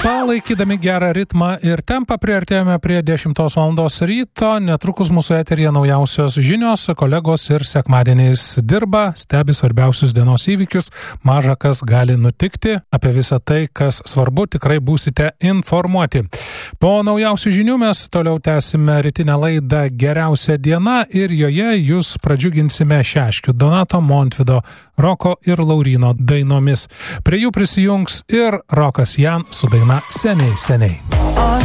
Palaikydami gerą ritmą ir tempą priartėjome prie 10 valandos ryto. Netrukus mūsų eteryje naujausios žinios. Kolegos ir sekmadieniais dirba, stebi svarbiausius dienos įvykius. Maža kas gali nutikti. Apie visą tai, kas svarbu, tikrai būsite informuoti. Po naujausių žinių mes toliau tęsime rytinę laidą Geriausia diena ir joje jūs pradžiuginsime Šeškių Donato, Montvydo, Roko ir Lauryno dainomis. Prie jų prisijungs ir Rokas Jan su daina Seniai, seniai.